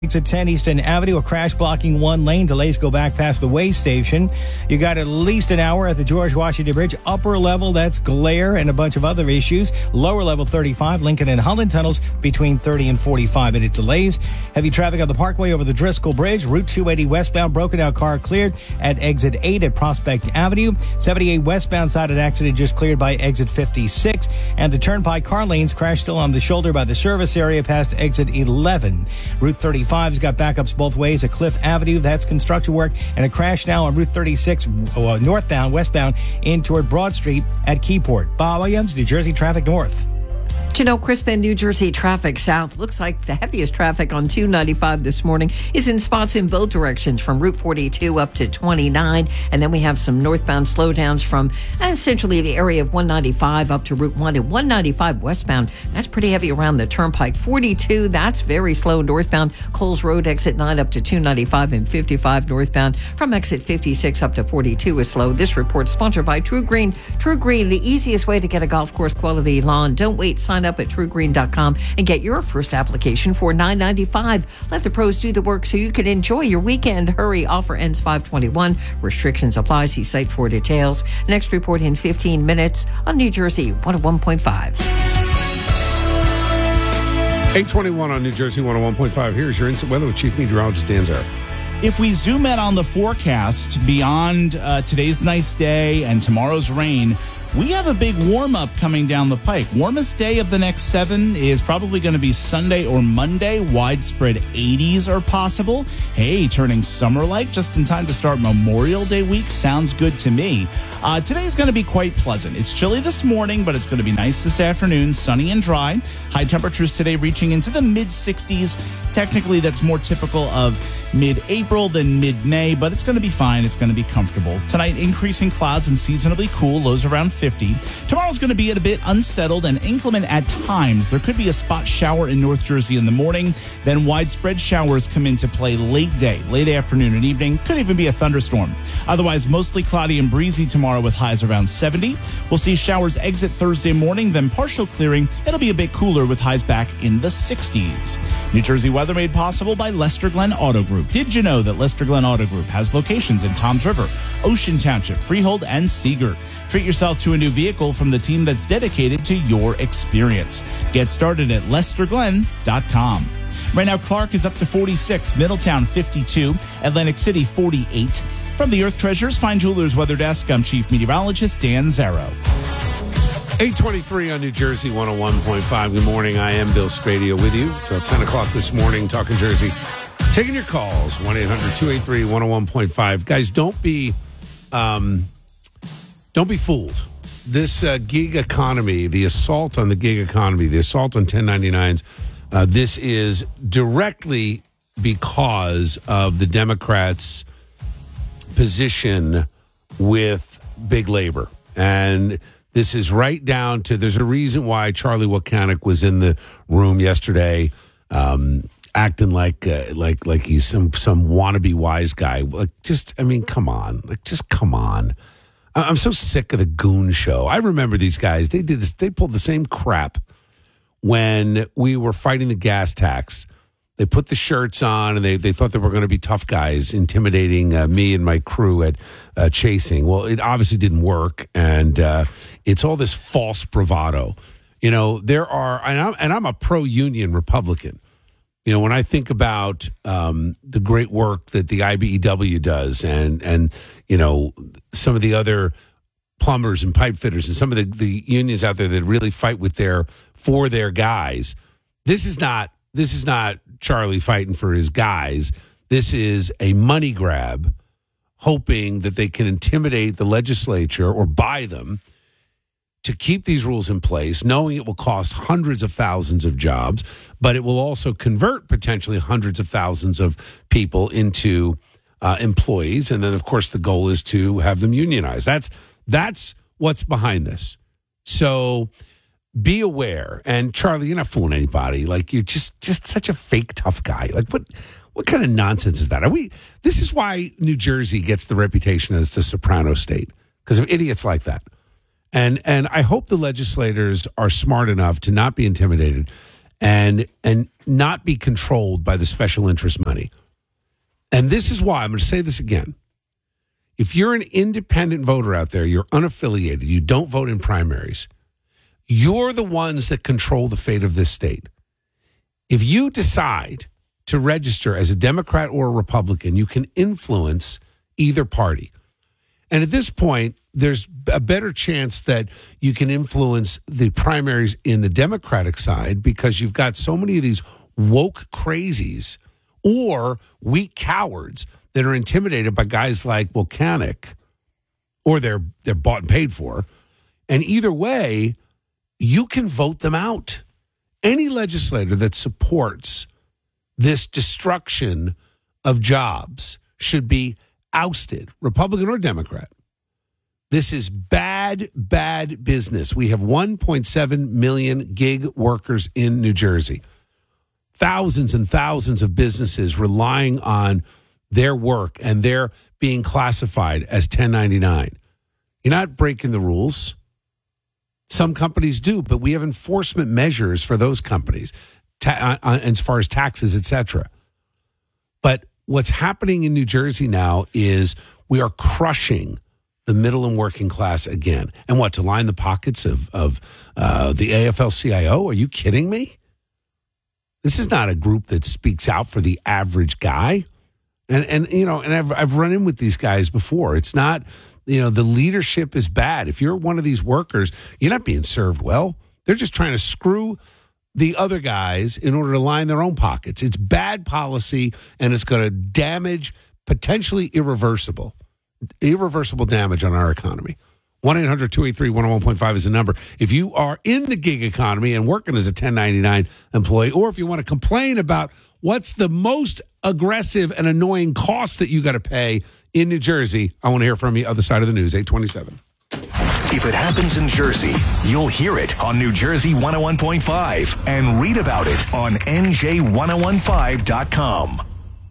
To 10 Easton Avenue, a crash blocking one lane. Delays go back past the way station. You got at least an hour at the George Washington Bridge. Upper level, that's glare and a bunch of other issues. Lower level, 35. Lincoln and Holland tunnels between 30 and 45-minute delays. Heavy traffic on the Parkway over the Driscoll Bridge. Route 280 westbound, broken out car cleared at exit 8 at Prospect Avenue. 78 westbound side, an accident just cleared by exit 56. And the Turnpike car lanes crash still on the shoulder by the service area past exit 11. Route 35 has got backups both ways at Cliff Avenue. That's construction work. And a crash now on Route 36 northbound, westbound in toward Broad Street at Keyport. Bob Williams, New Jersey Traffic North. Crispin, New Jersey traffic south. Looks like the heaviest traffic on 295 this morning is in spots in both directions from Route 42 up to 29. And then we have some northbound slowdowns from essentially the area of 195 up to Route 1 and 195 westbound. That's pretty heavy around the Turnpike. 42, that's very slow northbound. Coles Road, exit 9 up to 295 and 55 northbound. From exit 56 up to 42 is slow. This report sponsored by True Green. True Green, the easiest way to get a golf course quality lawn. Don't wait. Sign up at TrueGreen.com and get your first application for $9.95. Let the pros do the work so you can enjoy your weekend. Hurry. Offer ends 5/21. Restrictions apply. See site for details. Next report in 15 minutes on New Jersey 101.5. 8:21 on New Jersey 101.5. Here's your instant weather with Chief Meteorologist Dan Zara. If we zoom in on the forecast beyond today's nice day and tomorrow's rain, we have a big warm-up coming down the pike. Warmest day of the next 7 is probably going to be Sunday or Monday. Widespread 80s are possible. Hey, turning summer-like just in time to start Memorial Day week. Sounds good to me. Today's going to be quite pleasant. It's chilly this morning, but it's going to be nice this afternoon, sunny and dry. High temperatures today reaching into the mid-60s. Technically, that's more typical of mid-April than mid-May, but it's going to be fine. It's going to be comfortable. Tonight, increasing clouds and seasonably cool, lows around 50. Tomorrow's going to be a bit unsettled and inclement at times. There could be a spot shower in North Jersey in the morning. Then widespread showers come into play late day, late afternoon and evening. Could even be a thunderstorm. Otherwise, mostly cloudy and breezy tomorrow with highs around 70. We'll see showers exit Thursday morning, then partial clearing. It'll be a bit cooler with highs back in the 60s. New Jersey weather made possible by Lester Glenn Auto Group. Did you know that Lester Glenn Auto Group has locations in Toms River, Ocean Township, Freehold, and Seagirt? Treat yourself to a new vehicle from the team that's dedicated to your experience. Get started at lesterglenn.com. Right now, Clark is up to 46, Middletown 52, Atlantic City 48. From the Earth Treasures Fine Jewelers Weather Desk, I'm Chief Meteorologist Dan Zaro. 8:23 on New Jersey 101.5. Good morning. I am Bill Spadio with you till 10 o'clock this morning, talking Jersey. Taking your calls, 1-800-283-101.5. Guys, don't be fooled. This gig economy, the assault on the gig economy, the assault on 1099s, this is directly because of the Democrats' position with big labor. And this is right down to, there's a reason why Charlie Wakanik was in the room yesterday, acting like he's some wannabe wise guy. Come on. Come on. I'm so sick of the goon show. I remember these guys. They did this. They pulled the same crap when we were fighting the gas tax. They put the shirts on and they thought they were going to be tough guys, intimidating me and my crew at chasing. Well, it obviously didn't work, and it's all this false bravado. You know, there are, and I'm a pro-union Republican. You know, when I think about the great work that the IBEW does and you know, some of the other plumbers and pipe fitters and some of the unions out there that really fight for their guys, this is not Charlie fighting for his guys. This is a money grab, hoping that they can intimidate the legislature or buy them to keep these rules in place, knowing it will cost hundreds of thousands of jobs, but it will also convert potentially hundreds of thousands of people into employees. And then, of course, the goal is to have them unionized. That's what's behind this. So be aware. And Charlie, you're not fooling anybody. Like, you're just such a fake tough guy. Like, what kind of nonsense is that? This is why New Jersey gets the reputation as the Soprano state, because of idiots like that. And I hope the legislators are smart enough to not be intimidated and not be controlled by the special interest money. And this is why I'm going to say this again. If you're an independent voter out there, you're unaffiliated, you don't vote in primaries, you're the ones that control the fate of this state. If you decide to register as a Democrat or a Republican, you can influence either party. And at this point, there's a better chance that you can influence the primaries in the Democratic side because you've got so many of these woke crazies or weak cowards that are intimidated by guys like Volcanic, or they're bought and paid for. And either way, you can vote them out. Any legislator that supports this destruction of jobs should be ousted, Republican or Democrat. This is bad, bad business. We have 1.7 million gig workers in New Jersey. Thousands and thousands of businesses relying on their work, and they're being classified as 1099. You're not breaking the rules. Some companies do, but we have enforcement measures for those companies as far as taxes, et cetera. But what's happening in New Jersey now is we are crushing the middle and working class again. And what, to line the pockets of the AFL-CIO? Are you kidding me? This is not a group that speaks out for the average guy. And you know, and I've run in with these guys before. It's not, you know, the leadership is bad. If you're one of these workers, you're not being served well. They're just trying to screw the other guys in order to line their own pockets. It's bad policy, and it's going to damage, potentially irreversible damage on our economy. 1-800-283-101.5 is the number. If you are in the gig economy and working as a 1099 employee, or if you want to complain about what's the most aggressive and annoying cost that you got to pay in New Jersey, I want to hear from you. Other side of the news, 827. If it happens in Jersey, you'll hear it on New Jersey 101.5 and read about it on NJ1015.com.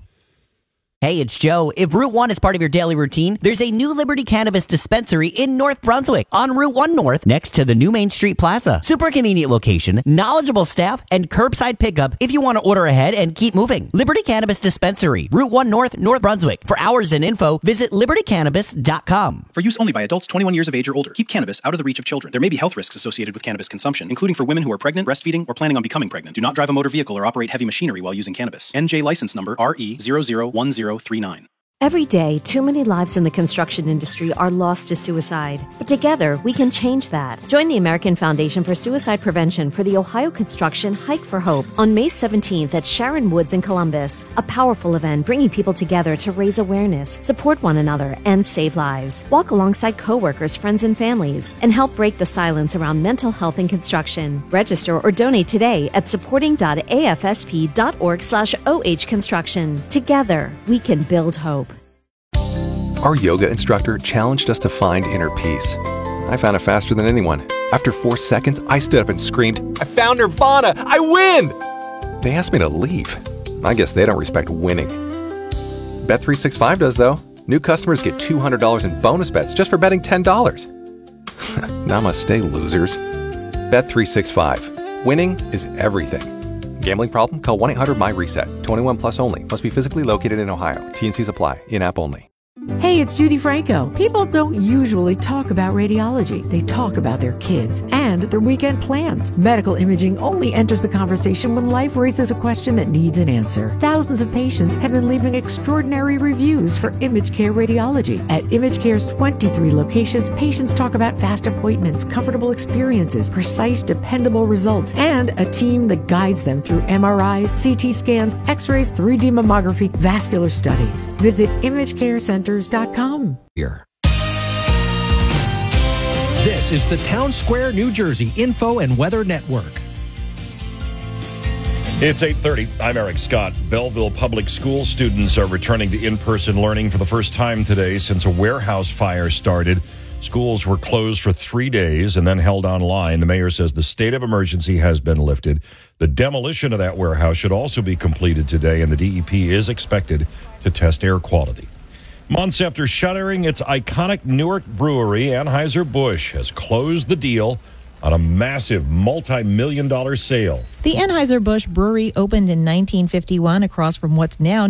Hey, it's Joe. If Route 1 is part of your daily routine, there's a new Liberty Cannabis dispensary in North Brunswick on Route 1 North next to the new Main Street Plaza. Super convenient location, knowledgeable staff, and curbside pickup if you want to order ahead and keep moving. Liberty Cannabis Dispensary, Route 1 North, North Brunswick. For hours and info, visit libertycannabis.com. For use only by adults 21 years of age or older. Keep cannabis out of the reach of children. There may be health risks associated with cannabis consumption, including for women who are pregnant, breastfeeding, or planning on becoming pregnant. Do not drive a motor vehicle or operate heavy machinery while using cannabis. NJ license number RE001039. Every day, too many lives in the construction industry are lost to suicide. But together, we can change that. Join the American Foundation for Suicide Prevention for the Ohio Construction Hike for Hope on May 17th at Sharon Woods in Columbus. A powerful event bringing people together to raise awareness, support one another, and save lives. Walk alongside coworkers, friends, and families, and help break the silence around mental health in construction. Register or donate today at supporting.afsp.org/OH Construction. Together, we can build hope. Our yoga instructor challenged us to find inner peace. I found it faster than anyone. After 4 seconds, I stood up and screamed, "I found Nirvana! I win!" They asked me to leave. I guess they don't respect winning. Bet365 does, though. New customers get $200 in bonus bets just for betting $10. Namaste, losers. Bet365. Winning is everything. Gambling problem? Call 1-800-MY-RESET. 21 plus only. Must be physically located in Ohio. T&Cs apply. In-app only. Hey, it's Judy Franco. People don't usually talk about radiology. They talk about their kids and their weekend plans. Medical imaging only enters the conversation when life raises a question that needs an answer. Thousands of patients have been leaving extraordinary reviews for Image Care Radiology. At Image Care's 23 locations, patients talk about fast appointments, comfortable experiences, precise, dependable results, and a team that guides them through MRIs, CT scans, X-rays, 3D mammography, vascular studies. Visit ImageCareCenters.com. Here. This is the Town Square, New Jersey Info and Weather Network. It's 8:30. I'm Eric Scott. Belleville Public School students are returning to in-person learning for the first time today since a warehouse fire started. Schools were closed for 3 days and then held online. The mayor says the state of emergency has been lifted. The demolition of that warehouse should also be completed today, and the DEP is expected to test air quality. Months after shuttering its iconic Newark brewery, Anheuser-Busch has closed the deal on a massive multi-million-dollar sale. The Anheuser-Busch Brewery opened in 1951 across from what's now